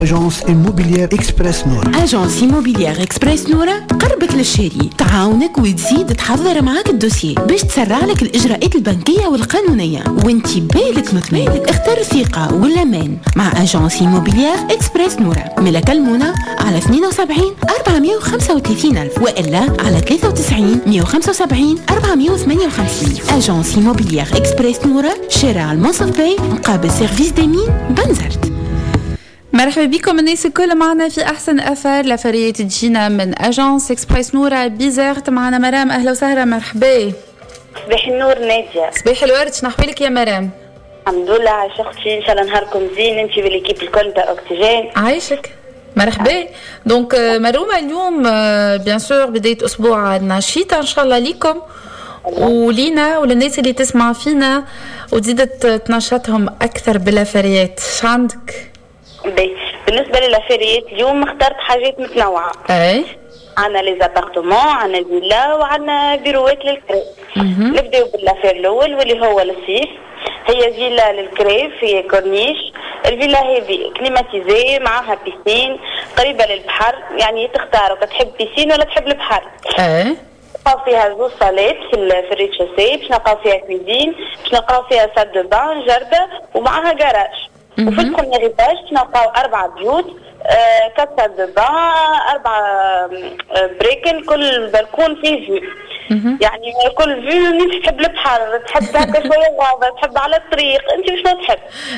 أجانس إموبيليير إكسبرس نورا. أجانس إموبيليير إكسبرس نورا قربت للشاري، تعاونك وتزيد تحضر معاك الدوسيه باش تسرع لك الإجراءات البنكية والقانونية وانتي بالك مطمئن. اختار الثقة والأمان مع أجانس إموبيليير إكسبرس نورا. ملا كلمونا على 72 435 ألف وإلا على 93 175 458. أجانس إموبيليير إكسبرس نورا، شارع المنصف باي مقابل سيرفيس ديمين بنزرت. مرحبا بكم الناس الكل معنا في أحسن أثر لفرية تجينا من أجانس إكسبرس نورا بيزارت. معنا مرام، أهلا وسهلا. مرحبا. صباح النور نادية. صباح الورد. شنو أحوالك يا مرام؟ الحمد لله عايش أختي، إن شاء الله نهاركم زين انتي بالإكيب الكل تاع أكسجين. عايشك. مرحبا. دونك مرومة اليوم بيان سور بداية أسبوع نشيطة إن شاء الله ليكم ولينا وللناس اللي تسمع فينا وتزيدت تنشطهم أكثر بالأفريات. شو عندك؟ بالنسبة للأفريات اليوم اخترت حاجات متنوعة. أي عنا لي زابارتمون، عنا فيلا، وعنا بيروات للكريف. نبداو بالافير الاول واللي هو الصيف. هي فيلا للكريف، هي كورنيش. الفيلا هذه كليماتيزي معها بيسين قريبة للبحر، يعني تختاروا كتحب بيسين ولا تحب البحر. نلقاو فيها زوج صالات في الريتشوسي، باش نلقاو فيها كويزين، باش نلقاو فيها سال دو بان جردة ومعها جراج. وفي البروميير ايتاج نلقاو 4 بيوت، 4 سال دو بان، 4 بريكن، كل بالكون فيه فيو. يعني كل فيو اللي تحب البحر، تحب هكا شويه غابه، تحب على الطريق، انت شنو تحب؟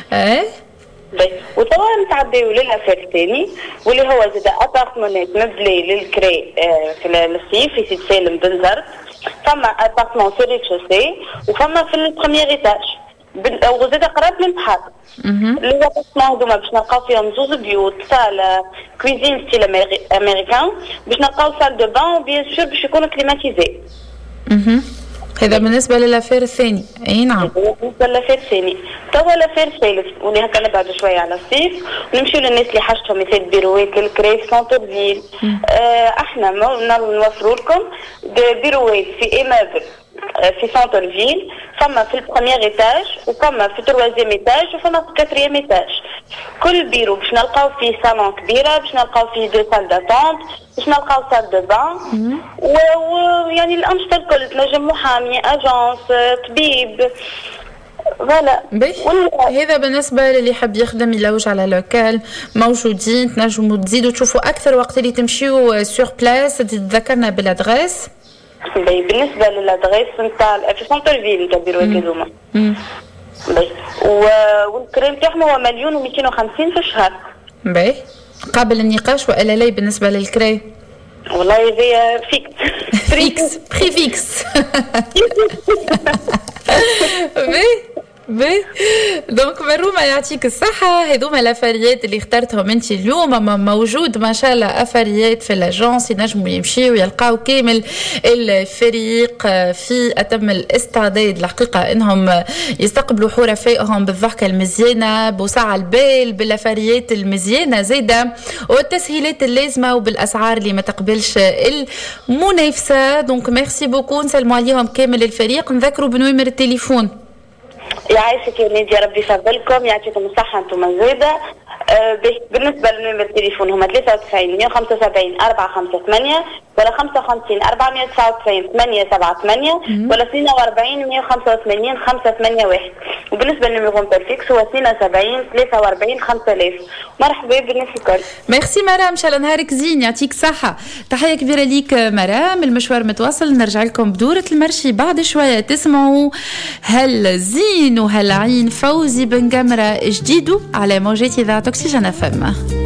وتوا نتعداو للافير الثاني واللي هو زاد ابارتمونات مبلي للكري في الصيف في سيد سالم بنزرت. فما ابارتمون في الريتشوسي وفما في البروميير ايتاج وزاد قراب للبحر. لي زابارتمون هذوما باش نلقاو فيهم زوج بيوت، سال كويزين ستيل امريكان، باش نلقاو سال دو بان وبيان سور باش يكونوا كليماتيزي. هذا بالنسبة للأفير الثاني. أي نعم. بالنسبة للأفير الثاني. توا الأفير الثالث واللي هكا نبعد شوية على الصيف ونمشيو للناس اللي حاجتهم مثل بيروات للكريف سونتر فيل. احنا نوفروا لكم بيروات في إيمابل في سونتر فيل، فما في البروميير ايتاج وفما في التروازيام ايتاج وفما في الكاتريام ايتاج. كل بيرو باش نلقاو فيه صالون كبيره، باش نلقاو فيه 2 سال داتونت، باش نلقاو سال دو بان، ويعني الانشطه الكل تنجم محامي، اجانس، طبيب. فوالا. هذا بالنسبه للي يحب يخدم يلوج على لوكال موجودين. تنجموا تزيدوا تشوفوا اكثر وقت اللي تمشيوا سور بلاس. تذكرنا بالادغيس. بالنسبه للادغيس نتاع في سونتر فيل نتاع بيروات هذوما. والكريم تاعهم هو 1,250 في الشهر. باهي. قابل النقاش ولا لا بالنسبه للكري؟ والله هي فيكس. فيكس بريفيكس. باهي. دونك مرومة يعطيك الصحة. هذوما الأفريات اللي اخترتهم انت اليوم. موجود ما شاء الله أفريات في الأجانس ينجموا يمشيوا ويلقاو كامل الفريق في أتم الاستعداد الحقيقة انهم يستقبلوا حرفائهم بالضحكة المزيانة بوسع البال بالأفريات المزيانة زيادة والتسهيلات اللازمة وبالأسعار اللي ما تقبلش المنافسة. دونك ميرسي بوكو. نسلموا عليهم كامل الفريق. نذكروا بنومر التليفون. يعيشك يا نادية، ربي يفضلكم يعطيكم الصحة انتم زايدة. بالنسبة لنمر التليفون هما 93 175 458 ولا 55 499 878 ولا 42 185 581. وبالنسبة للنمر بالفيكس هو 72 43 5000. مرحبا بالناس الكل. ميرسي مرام، ان شاء الله نهارك زين يعطيك صحة. تحية كبيرة ليك مرام. المشوار متواصل. نرجع لكم بدورة المرشي بعد شوية. تسمعوا هل زين وهل عين فوزي بن جمرة جديد على موجات إذاعة أكسجين FM.